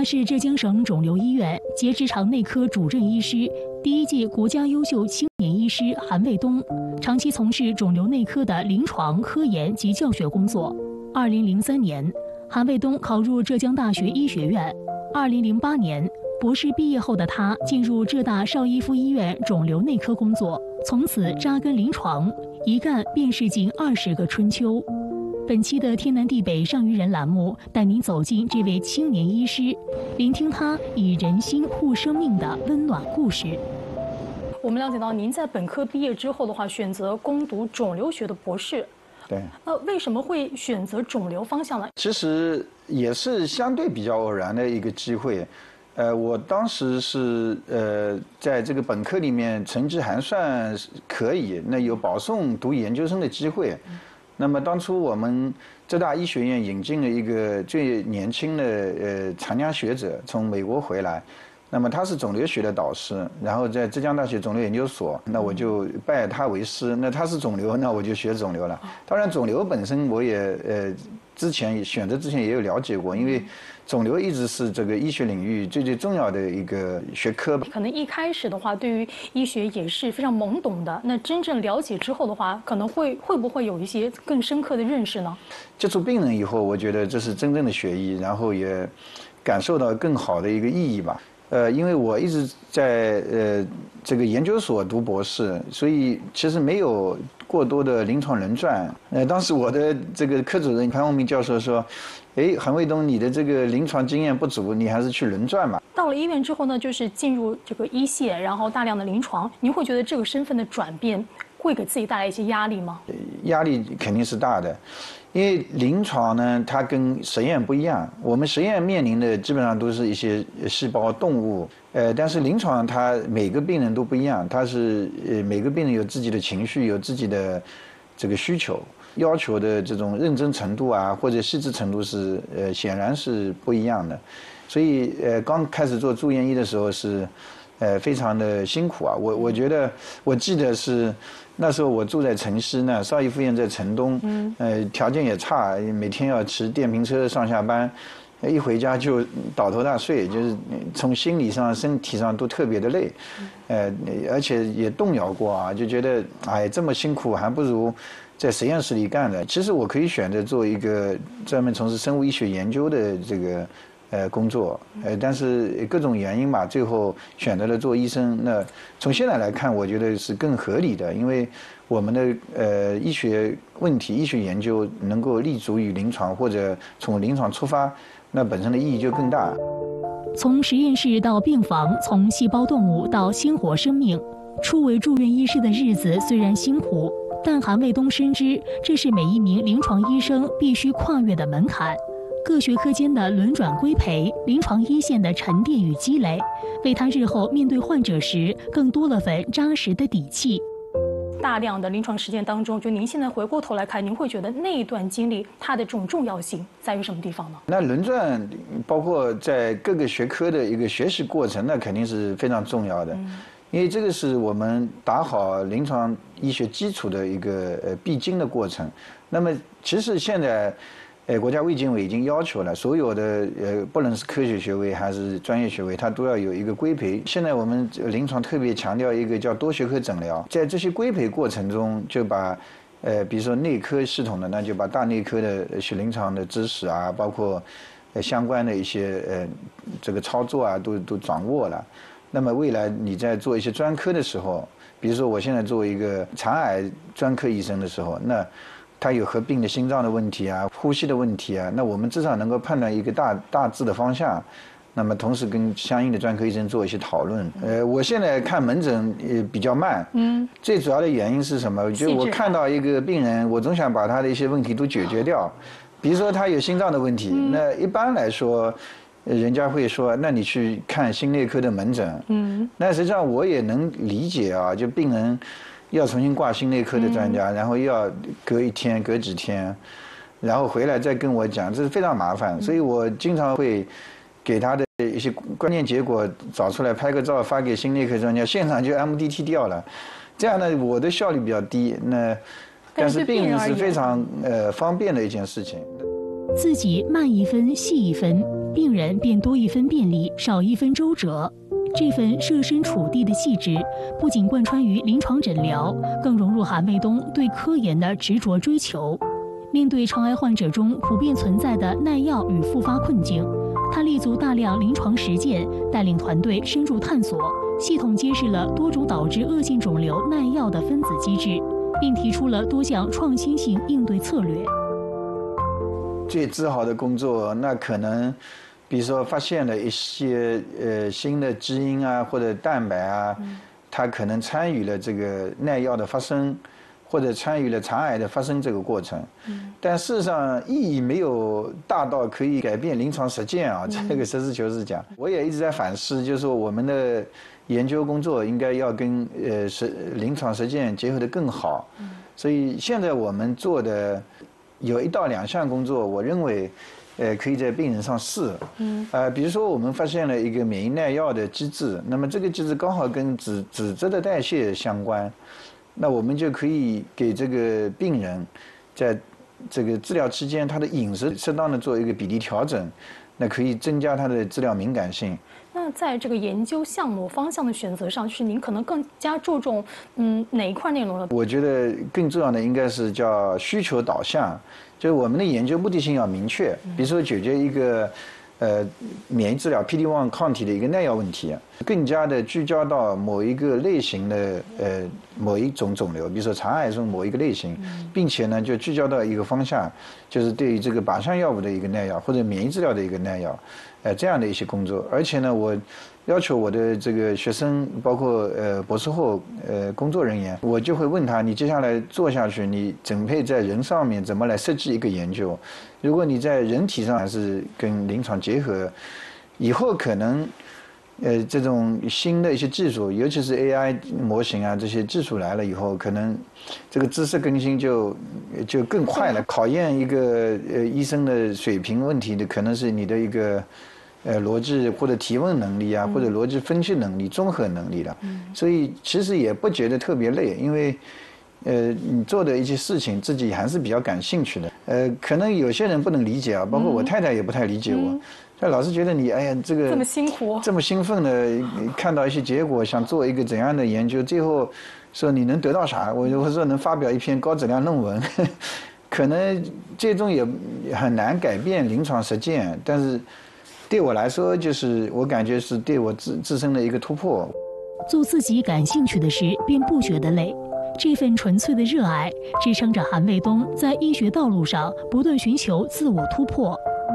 他是浙江省肿瘤医院结直肠内科主任医师，第1届国家优秀青年医师韩卫东，长期从事肿瘤内科的临床、科研及教学工作。2003年，韩卫东考入浙江大学医学院。2008年，博士毕业后的他进入浙大邵逸夫医院肿瘤内科工作，从此扎根临床，一干便是近20个春秋。本期的天南地北上于人栏目，带您走进这位青年医师，聆听他以人心护生命的温暖故事。我们了解到，您在本科毕业之后的话，选择攻读肿瘤学的博士。 对。 为什么会选择肿瘤方向呢？ 其实也是相对比较偶然的一个机会。我当时是在这个本科里面成绩还算可以，那有保送读研究生的机会。那么当初我们浙大医学院引进了一个最年轻的长江学者，从美国回来，那么他是肿瘤学的导师，然后在浙江大学肿瘤研究所，那我就拜他为师。那他是肿瘤，那我就学肿瘤了。当然，肿瘤本身我也选择之前也有了解过，因为肿瘤一直是这个医学领域最重要的一个学科。 可能一开始的话，对于医学也是非常懵懂的。那真正了解之后的话，可能会不会有一些更深刻的认识呢？ 接触病人以后，我觉得这是真正的学医，然后也感受到更好的一个意义吧。因为我一直在这个研究所读博士，所以其实没有过多的临床轮转。当时我的这个科主任潘宏明教授说：“韩卫东，你的这个临床经验不足，你还是去轮转吧。” 到了医院之后呢，就是进入这个一线，然后大量的临床，您会觉得这个身份的转变会给自己带来一些压力吗？ 压力肯定是大的。因为临床呢，它跟实验不一样。我们实验面临的基本上都是一些细胞、动物，但是临床它每个病人都不一样，它是每个病人有自己的情绪，有自己的这个需求，要求的这种认真程度啊，或者细致程度是显然是不一样的。所以刚开始做住院医的时候是非常的辛苦啊。我觉得我记得是。那时候我住在城西呢，邵逸夫院在城东，条件也差，每天要骑电瓶车上下班，一回家就倒头大睡，就是从心理上、身体上都特别的累，而且也动摇过啊，就觉得这么辛苦，还不如在实验室里干的。其实我可以选择做一个专门从事生物医学研究的这个。工作，但是各种原因吧，最后选择了做医生。那从现在来看，我觉得是更合理的，因为我们的医学问题、医学研究能够立足于临床，或者从临床出发，那本身的意义就更大。 从实验室到病房，从细胞动物到鲜活生命，初为住院医师的日子虽然辛苦，但韩卫东深知这是每一名临床医生必须跨越的门槛。各学科间的轮转规培，临床一线的沉淀与积累，为他日后面对患者时更多了份扎实的底气。大量的临床实践当中，就您现在回过头来看，您会觉得那一段经历它的这种重要性在于什么地方呢？ 那轮转包括在各个学科的一个学习过程，那肯定是非常重要的，因为这个是我们打好临床医学基础的一个必经的过程。那么其实现在。国家卫健委已经要求了，所有的不论是科学学位还是专业学位，它都要有一个规培。现在我们临床特别强调一个叫多学科诊疗，在这些规培过程中，就把比如说内科系统的，那就把大内科的血临床的知识啊，包括相关的一些这个操作啊，都掌握了。那么未来你在做一些专科的时候，比如说我现在作为一个肠癌专科医生的时候，那他有合并的心脏的问题啊，呼吸的问题啊，那我们至少能够判断一个大致的方向，那么同时跟相应的专科医生做一些讨论。我现在看门诊比较慢，最主要的原因是什么？就我看到一个病人，我总想把他的一些问题都解决掉，比如说他有心脏的问题，那一般来说。人家会说，那你去看心内科的门诊，那实际上我也能理解啊，就病人要重新挂心内科的专家，然后又要隔一天、隔几天，然后回来再跟我讲，这是非常麻烦。所以我经常会给他的一些关键结果找出来，拍个照发给心内科专家，现场就 MDT 掉了。这样呢，我的效率比较低，但是病人是非常方便的一件事情。 自己慢一分细一分，病人便多一分便利，少一分周折。这份设身处地的细致，不仅贯穿于临床诊疗，更融入韩卫东对科研的执着追求。面对肠癌患者中普遍存在的耐药与复发困境，他立足大量临床实践，带领团队深入探索，系统揭示了多种导致恶性肿瘤耐药的分子机制，并提出了多项创新性应对策略。 最自豪的工作，那可能，比如说发现了一些新的基因啊，或者蛋白啊，它可能参与了这个耐药的发生，或者参与了肠癌的发生这个过程。但事实上意义没有大到可以改变临床实践啊，这个实事求是讲，我也一直在反思，就是说我们的研究工作应该要跟临床实践结合得更好。所以现在我们做的有1到2项工作，我认为，可以在病人上试。比如说我们发现了一个免疫耐药的机制，那么这个机制刚好跟脂质的代谢相关，那我们就可以给这个病人，在这个治疗期间，他的饮食适当的做一个比例调整，那可以增加他的治疗敏感性。 那在这个研究项目方向的选择上，就是您可能更加注重哪一块内容呢？ 我觉得更重要的应该是叫需求导向，就是我们的研究目的性要明确，比如说解决一个免疫治疗 PD-1 抗体的一个耐药问题，更加的聚焦到某一个类型的某一种肿瘤，比如说肠癌中某一个类型，并且呢就聚焦到一个方向，就是对于这个靶向药物的一个耐药或者免疫治疗的一个耐药，这样的一些工作。而且呢，我要求我的这个学生，包括博士后工作人员，我就会问他，你接下来做下去，你准备在人上面怎么来设计一个研究？如果你在人体上还是跟临床结合，以后可能这种新的一些技术，尤其是 AI 模型啊这些技术来了以后，可能这个知识更新就更快了。考验一个医生的水平问题的，可能是你的一个逻辑或者提问能力啊，或者逻辑分析能力、综合能力了。所以其实也不觉得特别累，因为你做的一些事情自己还是比较感兴趣的。可能有些人不能理解啊，包括我太太也不太理解我。他老是觉得你哎呀这个这么辛苦， 这么兴奋的看到一些结果，想做一个怎样的研究，最后说你能得到啥？我说能发表一篇高质量论文，可能最终也很难改变临床实践，但是对我来说，就是我感觉是对我自身的一个突破。 做自己感兴趣的事，便不觉得累。这份纯粹的热爱支撑着韩卫东在医学道路上不断寻求自我突破，